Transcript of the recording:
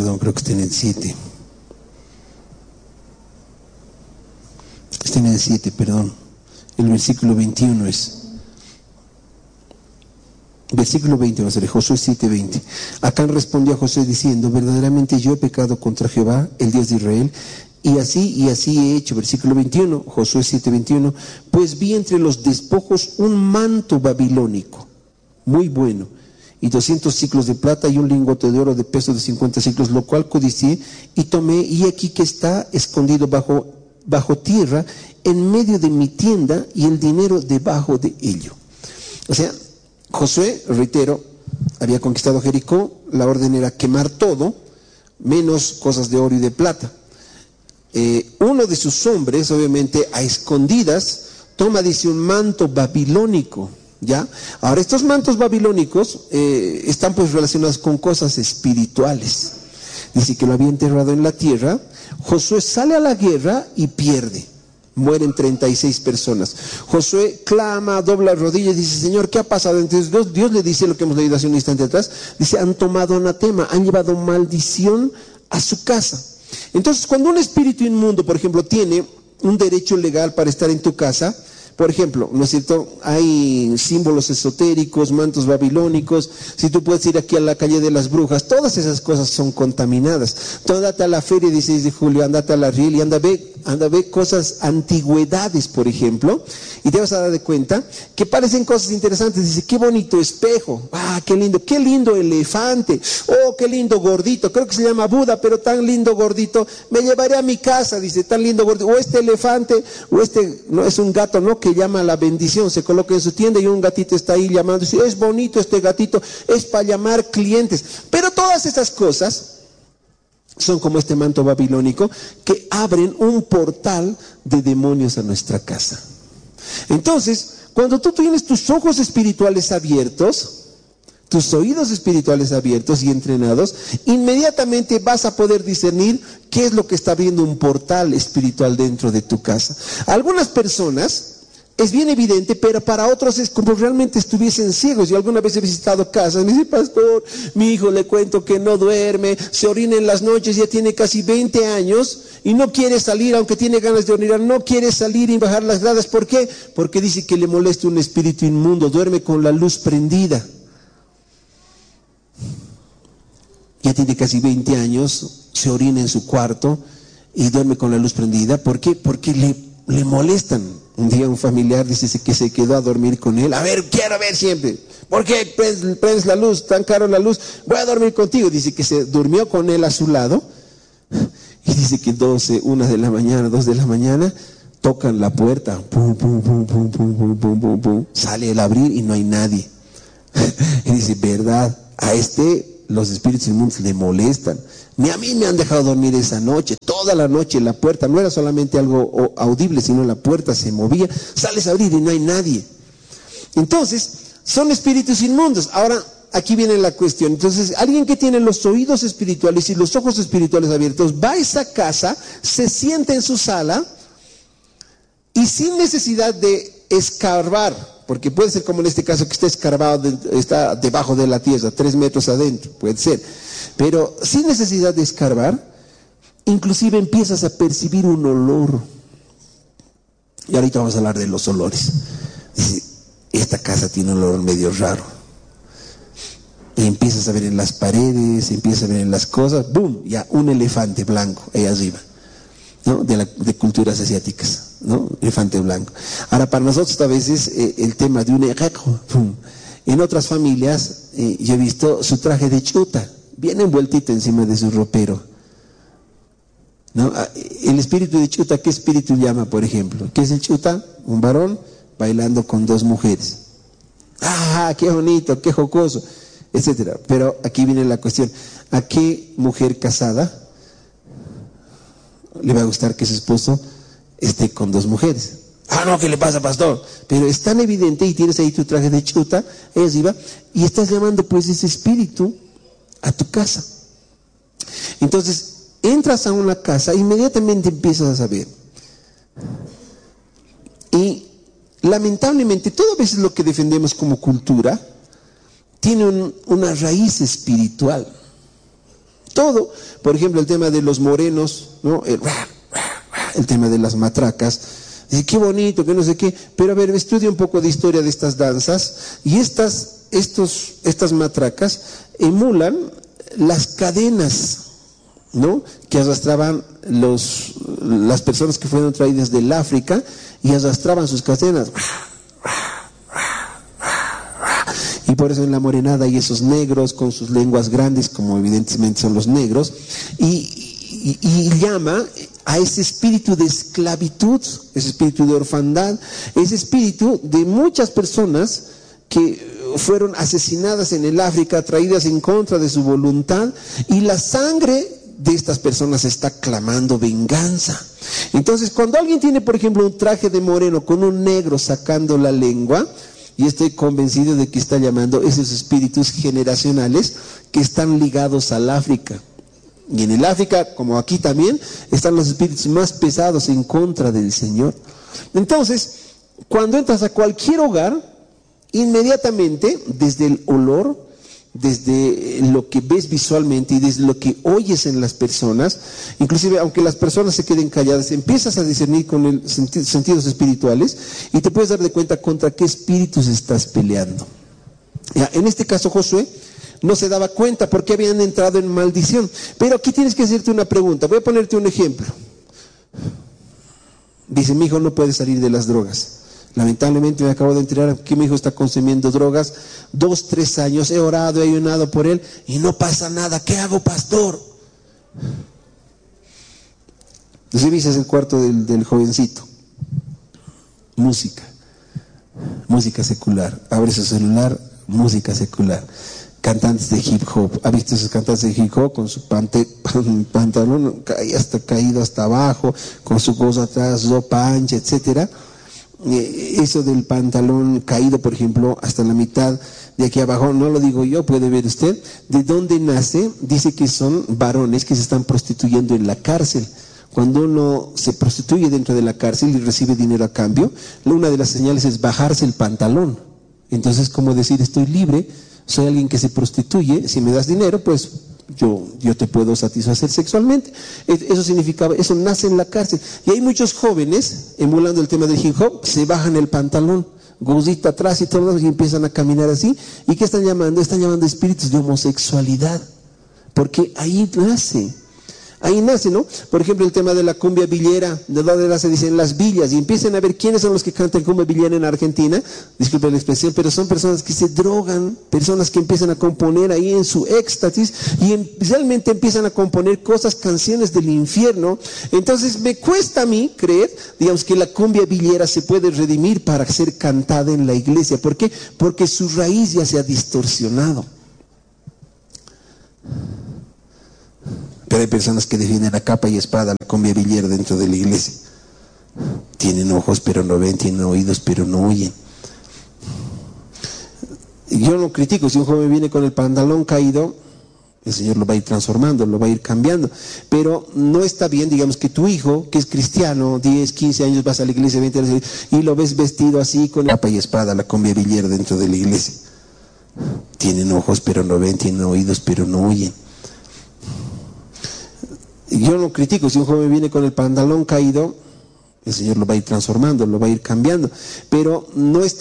perdón, creo que está en el 7. Está en el 7, perdón. El versículo 21 es. Versículo 20 va a ser Josué 7:20. Acán respondió a Josué diciendo: verdaderamente yo he pecado contra Jehová, el Dios de Israel, y así he hecho. Versículo 21, Josué 7:21. Pues vi entre los despojos un manto babilónico, muy bueno, y 200 siclos de plata y un lingote de oro de peso de 50 siclos, lo cual codicié y tomé, y aquí que está escondido bajo tierra, en medio de mi tienda, y el dinero debajo de ello. O sea, Josué, reitero, había conquistado Jericó. La orden era quemar todo, menos cosas de oro y de plata. Uno de sus hombres, obviamente a escondidas, toma, dice, un manto babilónico, ¿ya? Ahora, estos mantos babilónicos están pues relacionados con cosas espirituales. Dice que lo había enterrado en la tierra. Josué sale a la guerra y pierde. Mueren 36 personas. Josué clama, dobla rodillas y dice: Señor, ¿qué ha pasado? Entonces Dios le dice lo que hemos leído hace un instante atrás. Dice: han tomado anatema, han llevado maldición a su casa. Entonces, cuando un espíritu inmundo, por ejemplo, tiene un derecho legal para estar en tu casa, por ejemplo, ¿no es cierto? Hay símbolos esotéricos, mantos babilónicos. Si tú puedes ir aquí a la calle de las brujas, todas esas cosas son contaminadas. Tú andate a la feria 16 de julio, andate a la Riel y anda a ver cosas, antigüedades, por ejemplo, y te vas a dar de cuenta que parecen cosas interesantes. Dice: qué bonito espejo, qué lindo elefante, oh, qué lindo gordito, creo que se llama Buda, pero tan lindo gordito, me llevaré a mi casa, dice, tan lindo gordito, o este elefante, o este, no es un gato, ¿no?, que llama la bendición, se coloca en su tienda y un gatito está ahí llamando, dice: es bonito este gatito, es para llamar clientes. Pero todas esas cosas son como este manto babilónico que abren un portal de demonios a nuestra casa. Entonces, cuando tú tienes tus ojos espirituales abiertos, tus oídos espirituales abiertos y entrenados, inmediatamente vas a poder discernir qué es lo que está abriendo un portal espiritual dentro de tu casa. Algunas personas es bien evidente, pero para otros es como realmente estuviesen ciegos. Yo alguna vez he visitado casas, me dice: pastor, mi hijo, le cuento que no duerme, se orina en las noches, ya tiene casi 20 años y no quiere salir, aunque tiene ganas de orinar, no quiere salir y bajar las gradas. ¿Por qué? Porque dice que le molesta un espíritu inmundo, duerme con la luz prendida. Ya tiene casi 20 años, se orina en su cuarto y duerme con la luz prendida. ¿Por qué? Porque le molestan. Un día un familiar dice que se quedó a dormir con él. A ver, quiero ver siempre. ¿Por qué prendes la luz? Tan caro la luz. Voy a dormir contigo. Dice que se durmió con él a su lado. Y dice que 12, 1 de la mañana, 2 de la mañana, tocan la puerta. Pum, pum, pum, pum, pum, pum, pum, pum, pum. Sale el abrir y no hay nadie. Y dice: verdad, a los espíritus inmundos le molestan. Ni a mí me han dejado dormir esa noche, toda la noche la puerta, no era solamente algo audible, sino la puerta se movía, sales a abrir y no hay nadie. Entonces, son espíritus inmundos. Ahora, aquí viene la cuestión. Entonces, alguien que tiene los oídos espirituales y los ojos espirituales abiertos, va a esa casa, se sienta en su sala y sin necesidad de escarbar, porque puede ser como en este caso que está escarbado, está debajo de la tierra, 3 metros adentro, puede ser. Pero sin necesidad de escarbar, inclusive empiezas a percibir un olor. Y ahorita vamos a hablar de los olores. Dice: esta casa tiene un olor medio raro. Y empiezas a ver en las paredes, empiezas a ver en las cosas, ¡boom! Ya un elefante blanco ahí arriba, ¿no? De culturas asiáticas, ¿no? Elefante blanco. Ahora, para nosotros a veces el tema de un ejeco, en otras familias yo he visto su traje de chuta, bien envueltito encima de su ropero, ¿no? El espíritu de chuta, ¿qué espíritu llama, por ejemplo? ¿Qué es el chuta? Un varón bailando con 2 mujeres. ¡Ah, qué bonito, qué jocoso! Etcétera. Pero aquí viene la cuestión: ¿a qué mujer casada le va a gustar que su esposo esté con 2 mujeres? No, ¿qué le pasa, pastor? Pero es tan evidente, y tienes ahí tu traje de chuta ahí arriba, y estás llamando pues ese espíritu a tu casa. Entonces entras a una casa, inmediatamente empiezas a saber. Y lamentablemente todo a veces lo que defendemos como cultura tiene una raíz espiritual. todo. Por ejemplo, el tema de los morenos, ¿no? El tema de las matracas. Dice, qué bonito, que no sé qué. Pero a ver, estudia un poco de historia de estas danzas. Y estas matracas emulan las cadenas, ¿no?, que arrastraban las personas que fueron traídas del África, y arrastraban sus cadenas. Y por eso en la morenada hay esos negros con sus lenguas grandes, como evidentemente son los negros, y llama a ese espíritu de esclavitud, ese espíritu de orfandad, ese espíritu de muchas personas que fueron asesinadas en el África, traídas en contra de su voluntad, y la sangre de estas personas está clamando venganza. Entonces, cuando alguien tiene, por ejemplo, un traje de moreno con un negro sacando la lengua, y estoy convencido de que está llamando esos espíritus generacionales que están ligados al África. Y en el África, como aquí también, están los espíritus más pesados en contra del Señor. Entonces, cuando entras a cualquier hogar, inmediatamente, desde el olor, desde lo que ves visualmente y desde lo que oyes en las personas, inclusive aunque las personas se queden calladas, empiezas a discernir con el sentidos espirituales y te puedes dar de cuenta contra qué espíritus estás peleando. Ya, en este caso Josué no se daba cuenta porque habían entrado en maldición. Pero aquí tienes que hacerte una pregunta. Voy a ponerte un ejemplo. Dice, mi hijo no puede salir de las drogas. Lamentablemente me acabo de enterar que mi hijo está consumiendo drogas 2, 3 años. He orado, he ayunado por él y no pasa nada. ¿Qué hago, pastor? Revisas el cuarto del jovencito. Música secular. Abre su celular, música secular. Cantantes de hip hop. ¿Ha visto esos cantantes de hip hop con su pantalón caído hasta abajo, con su cosa atrás, ropa ancha, etcétera? Eso del pantalón caído, por ejemplo, hasta la mitad de aquí abajo, no lo digo yo, puede ver usted. ¿De dónde nace? Dice que son varones que se están prostituyendo en la cárcel. Cuando uno se prostituye dentro de la cárcel y recibe dinero a cambio, una de las señales es bajarse el pantalón. Entonces, como decir, estoy libre, soy alguien que se prostituye, si me das dinero, pues yo te puedo satisfacer sexualmente. Eso significaba, eso nace en la cárcel. Y hay muchos jóvenes, emulando el tema del hip hop, se bajan el pantalón, gozita atrás y todo, y empiezan a caminar así. ¿Y qué están llamando? Están llamando espíritus de homosexualidad, porque ahí nace, ¿no? Por ejemplo, el tema de la cumbia villera, de donde nace, dicen las villas, y empiecen a ver quiénes son los que cantan cumbia villera en Argentina, disculpen la expresión, pero son personas que se drogan, personas que empiezan a componer ahí en su éxtasis, y realmente empiezan a componer canciones del infierno. Entonces me cuesta a mí creer, digamos, que la cumbia villera se puede redimir para ser cantada en la iglesia. ¿Por qué? Porque su raíz ya se ha distorsionado. Pero hay personas que defienden a capa y espada la cumbia villera dentro de la iglesia. Tienen ojos pero no ven, tienen oídos pero no oyen. Yo no critico, si un joven viene con el pantalón caído, el Señor lo va a ir transformando, lo va a ir cambiando. Pero no está bien, digamos, que tu hijo, que es cristiano, 10, 15 años, vas a la iglesia, 20 años, y lo ves vestido así con capa y espada la cumbia villera dentro de la iglesia. Tienen ojos pero no ven, tienen oídos pero no oyen. Yo no critico, si un joven viene con el pantalón caído, el Señor lo va a ir transformando, lo va a ir cambiando. Pero no está